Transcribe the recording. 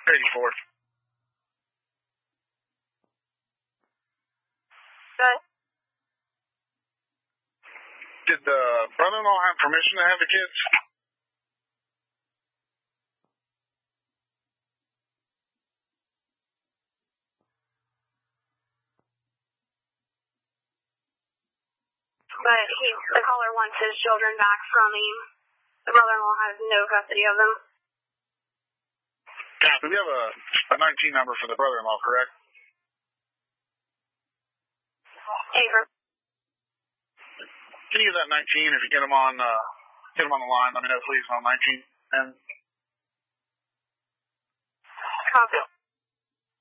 84. Good. Did the brother-in-law have permission to have the kids? But the caller wants his children back from him. The brother-in-law has no custody of them. Yeah, we have a 19 number for the brother-in-law, correct? April. Can you use that 19 if you get him on the line? Let me know, please, on 19. And Copy.